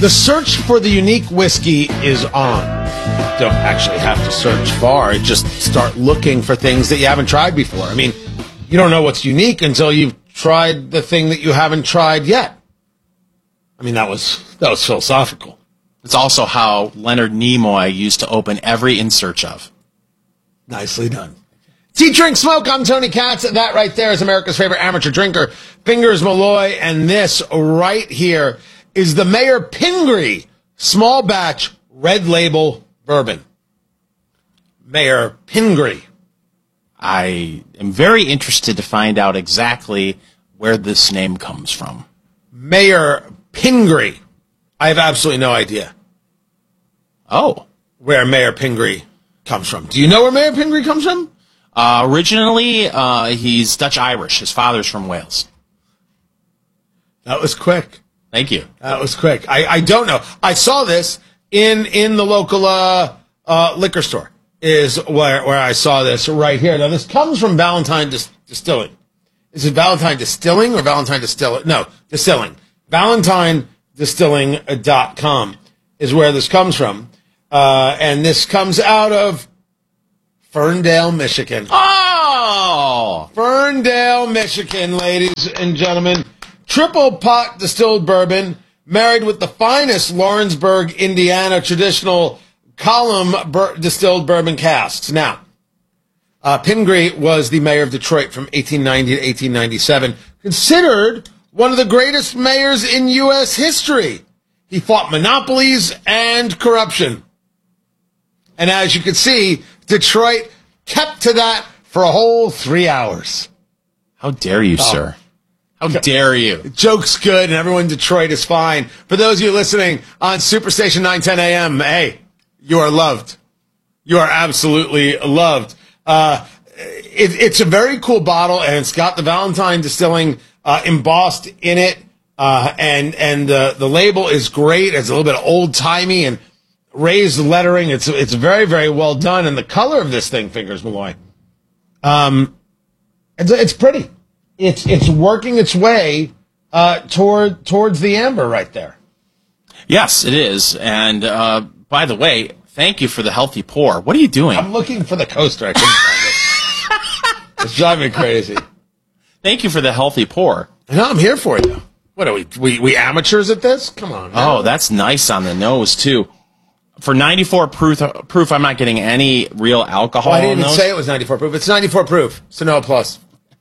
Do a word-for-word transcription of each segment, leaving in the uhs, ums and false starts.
The search for the unique whiskey is on. Don't actually have to search far. Just start looking for things that you haven't tried before. I mean, you don't know what's unique until you've tried the thing that you haven't tried yet. I mean, that was that was philosophical. It's also how Leonard Nimoy used to open every In Search Of. Nicely done. Tea, Drink, Smoke. I'm Tony Katz. That right there is America's favorite amateur drinker, Fingers Malloy. And this right here is the Mayor Pingree small batch red label bourbon. Mayor Pingree. I am very interested to find out exactly where this name comes from. Mayor Pingree. I have absolutely no idea. Oh. Where Mayor Pingree comes from. Do you know where Mayor Pingree comes from? Uh, originally, uh, he's Dutch-Irish. His father's from Wales. That was quick. Thank you. That was quick. I, I don't know. I saw this in in the local uh, uh, liquor store. Is where where I saw this right here. Now this comes from Valentine Dis- Distilling. Is it Valentine Distilling or Valentine Distilling? No, Distilling. Valentine Distilling dot com is where this comes from, uh, and this comes out of Ferndale, Michigan. Oh, Ferndale, Michigan, ladies and gentlemen. Triple pot distilled bourbon, married with the finest Lawrenceburg, Indiana traditional column bur- distilled bourbon casks. Now, uh, Pingree was the mayor of Detroit from eighteen ninety to eighteen ninety-seven, considered one of the greatest mayors in U S history. He fought monopolies and corruption. And as you can see, Detroit kept to that for a whole three hours. How dare you, oh. sir? How dare you? The joke's good, and everyone in Detroit is fine. For those of you listening on Superstation nine ten A M, hey, you are loved. You are absolutely loved. Uh, it, it's a very cool bottle, and it's got the Valentine Distilling uh, embossed in it, uh, and and uh, the label is great. It's a little bit old-timey and raised lettering. It's it's very, very well done, and the color of this thing, Fingers Malloy, um, it's, it's pretty. It's it's working its way uh, toward towards the amber right there. Yes, it is. And uh, by the way, thank you for the healthy pour. What are you doing? I'm looking for the coaster. I couldn't find it. It's driving me crazy. Thank you for the healthy pour. No, I'm here for you. What are we? We, we amateurs at this? Come on. Man. Oh, that's nice on the nose too. For ninety-four proof, proof, I'm not getting any real alcohol. Oh, I didn't in even say it was ninety-four proof. It's ninety-four proof. Sonoma Plus.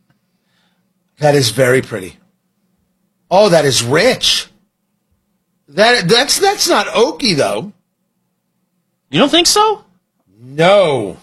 That is very pretty. Oh, that is rich. That that's that's not oaky though. You don't think so? No.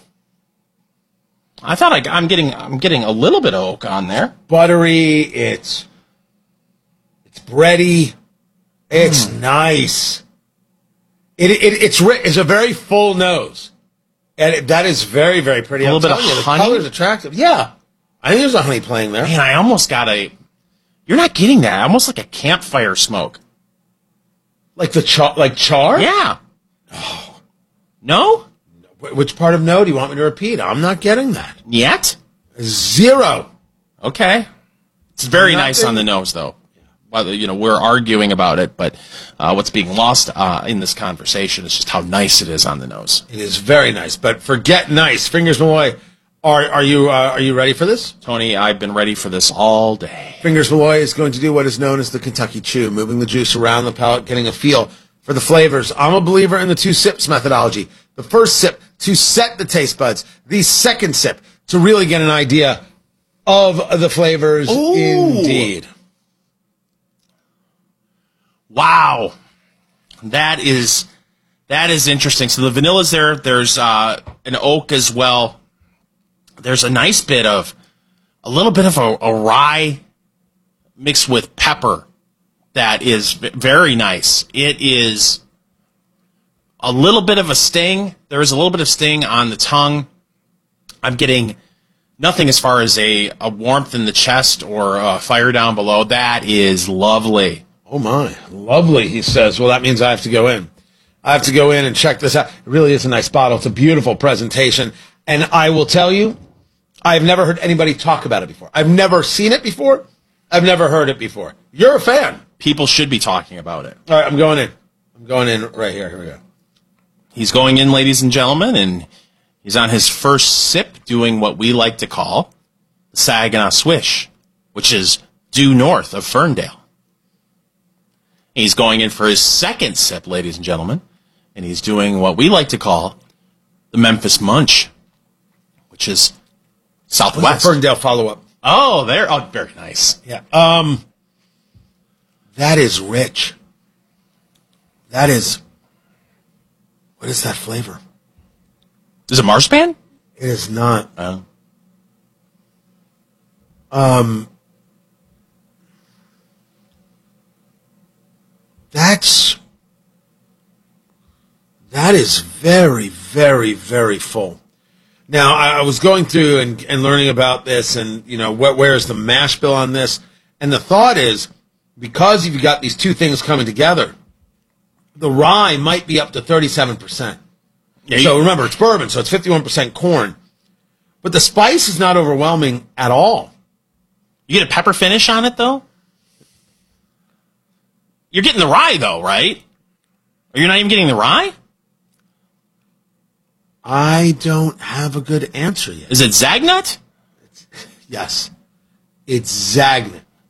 I thought I, I'm getting I'm getting a little bit of oak on there. Buttery. It's it's bready. It's mm. nice. It, it it's it's a very full nose, and it, that is very very pretty. A little bit of you, the honey. color's attractive. Yeah, I think there's a honey playing there. Man, I almost got a. You're not getting that. Almost like a campfire smoke. Like the char, like char. Yeah. Oh. No. Which part of no do you want me to repeat? I'm not getting that yet. Zero. Okay. It's very Nothing. Nice on the nose, though. Well, you know, we're arguing about it, but uh, what's being lost uh, in this conversation is just how nice it is on the nose. It is very nice, but forget nice. Fingers Malloy, are are you uh, are you ready for this? Tony, I've been ready for this all day. Fingers Malloy is going to do what is known as the Kentucky Chew, moving the juice around the palate, getting a feel for the flavors. I'm a believer in the two sips methodology. The first sip to set the taste buds. The second sip to really get an idea of the flavors. Ooh. Indeed. Wow, that is that is interesting. So the vanilla's there. There's uh, an oak as well. There's a nice bit of a little bit of a, a rye mixed with pepper that is very nice. It is a little bit of a sting. There is a little bit of sting on the tongue. I'm getting nothing as far as a, a warmth in the chest or a fire down below. That is lovely. Oh, my. Lovely, he says. Well, that means I have to go in. I have to go in and check this out. It really is a nice bottle. It's a beautiful presentation. And I will tell you, I've never heard anybody talk about it before. I've never seen it before. I've never heard it before. You're a fan. People should be talking about it. All right, I'm going in. I'm going in right here. Here we go. He's going in, ladies and gentlemen, and he's on his first sip doing what we like to call the Saginaw Swish, which is due north of Ferndale. He's going in for his second sip, ladies and gentlemen, and he's doing what we like to call the Memphis Munch, which is southwest. Ferndale follow-up. Oh, there. Oh, very nice. Yeah. Um, that is rich. That is, what is that flavor? Is it marzipan? It is not. Oh. Um, that's, that is very, very, very full. Now, I, I was going through and, and learning about this and, you know, what, where is the mash bill on this? And the thought is, because you've got these two things coming together, the rye might be up to thirty-seven percent. Yeah, so you, remember, it's bourbon, so it's fifty-one percent corn. But the spice is not overwhelming at all. you get a pepper finish on it, though? You're getting the rye, though, right? Or you're not even getting the rye? I don't have a good answer yet. Is it Zagnut? Yes. It's Zagnut.